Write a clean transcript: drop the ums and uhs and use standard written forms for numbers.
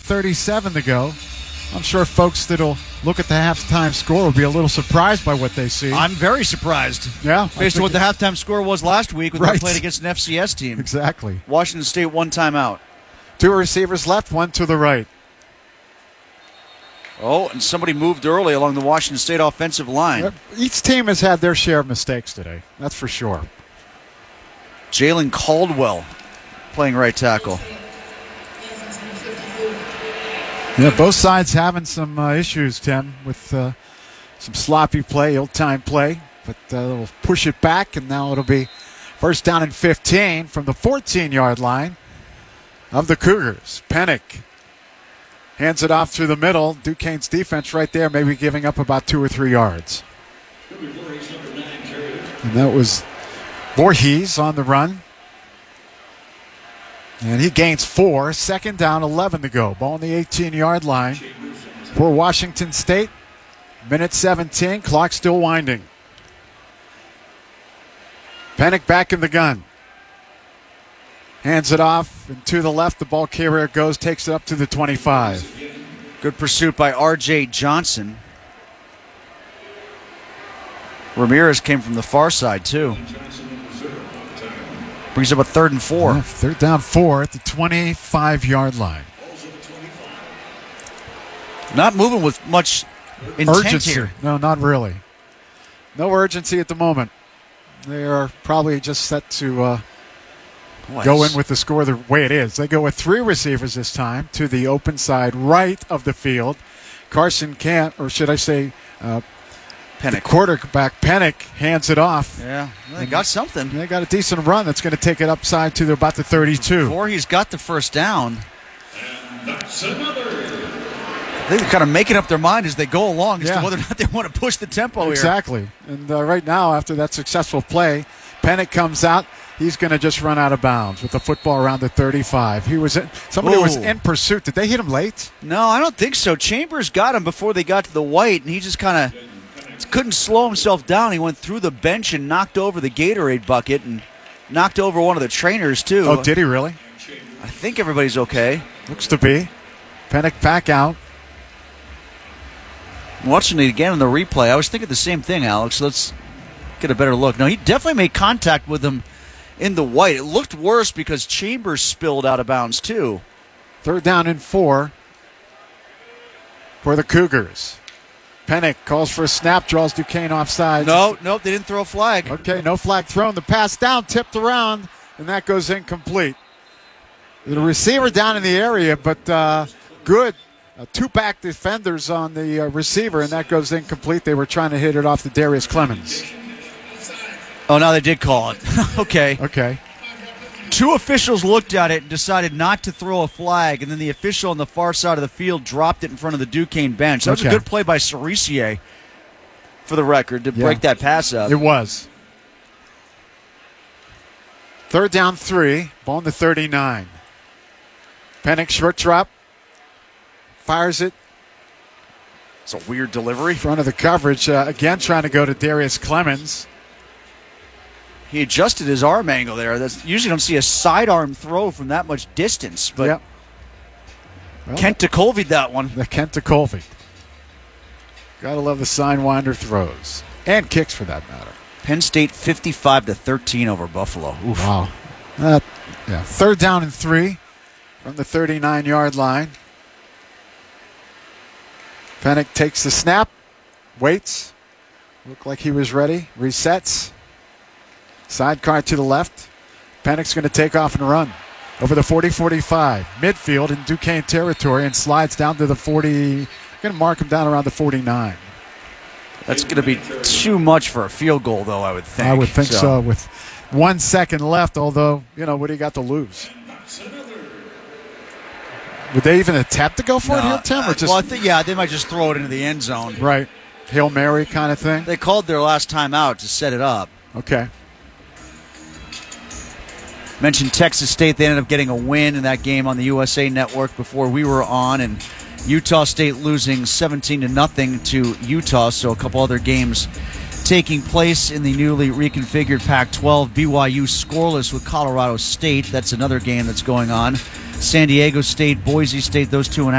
1:37 to go. I'm sure folks that'll look at the halftime score will be a little surprised by what they see. I'm very surprised. Yeah. Based on what the halftime score was last week when they Right. played against an FCS team. Exactly. Washington State one timeout. 2 receivers left, 1 to the right. Oh, and somebody moved early along the Washington State offensive line. Each team has had their share of mistakes today. That's for sure. Jalen Caldwell playing right tackle. Yeah, both sides having some issues, Tim, with some sloppy play, ill-timed play. But they'll push it back, and now it'll be first down and 15 from the 14-yard line of the Cougars. Pennick hands it off through the middle. Duquesne's defense right there, maybe giving up about 2 or 3 yards. And that was Voorhees on the run. And he gains 4. Second down, 11 to go. Ball on the 18-yard line for Washington State. Minute 17, clock still winding. Pennick back in the gun. Hands it off, and to the left, the ball carrier goes, takes it up to the 25. Good pursuit by R.J. Johnson. Ramirez came from the far side, too. Brings up a 3rd and 4. Yeah, 3rd down 4 at the 25-yard line. Not moving with much intent Urgency. here. No, not really. No urgency at the moment. They are probably just set to go in with the score the way it is. They go with 3 receivers this time to the open side right of the field. Carson can't, or should I say, Pennick. the quarterback Pennick hands it off. Yeah, they got something. They got a decent run that's going to take it upside to about the 32. Before he's got the first down. I think they're kind of making up their mind as they go along as to whether or not they want to push the tempo here. Exactly. And right now, after that successful play, Pennick comes out. He's going to just run out of bounds with the football around the 35. Somebody was in pursuit. Did they hit him late? No, I don't think so. Chambers got him before they got to the white, and he just kind of couldn't slow himself down. He went through the bench and knocked over the Gatorade bucket and knocked over one of the trainers, too. Oh, did he really? I think everybody's okay. Looks to be. Pennick back out. Watching it again in the replay, I was thinking the same thing, Alex. Let's get a better look. No, he definitely made contact with him in the white. It looked worse because Chambers spilled out of bounds, too. 3rd down and 4 for the Cougars. Pennick calls for a snap, draws Duquesne offside. Nope, they didn't throw a flag. Okay, no flag thrown. The pass down, tipped around, and that goes incomplete. The receiver down in the area, but good. 2 back defenders on the receiver, and that goes incomplete. They were trying to hit it off to Darius Clemens. Oh, now they did call it. Okay. 2 officials looked at it and decided not to throw a flag, and then the official on the far side of the field dropped it in front of the Duquesne bench. That was a good play by Cerisier, for the record, to break that pass up. It was. 3rd down 3, ball on the 39. Pennick short drop, fires it. It's a weird delivery. In front of the coverage, again trying to go to Darius Clemens. He adjusted his arm angle there. Usually don't see a sidearm throw from that much distance, but Kent DeColvey that one. The Kent DeColvey. Gotta love the sidewinder throws. And kicks, for that matter. Penn State 55-13 over Buffalo. Oof. Wow. 3rd down and 3 from the 39-yard line. Pennick takes the snap, waits. Looked like he was ready. Resets. Sidecar to the left. Pennick's going to take off and run over the 40-45. Midfield in Duquesne territory and slides down to the 40. Going to mark him down around the 49. That's going to be too much for a field goal, though, I would think. I would think so with 1 second left, although, what do you got to lose? Would they even attempt to go for it here, Tim? Or just, well, I think, they might just throw it into the end zone. Right. Hail Mary kind of thing? They called their last time out to set it up. Okay. Mentioned Texas State. They ended up getting a win in that game on the USA Network before we were on, and Utah State losing 17-0 to Utah. So a couple other games taking place in the newly reconfigured Pac-12. BYU scoreless with Colorado State. That's another game that's going on. San Diego State, Boise State, those 2 and